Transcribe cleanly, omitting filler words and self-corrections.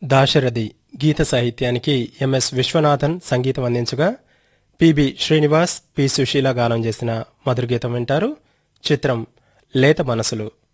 దాశరథి గీత సాహిత్యానికి ఎంఎస్ విశ్వనాథన్ సంగీతం అందించగా పిబి శ్రీనివాస్, పి సుశీల గానం చేసిన మధురగీతం వింటారు. చిత్రం లేత మనసులు.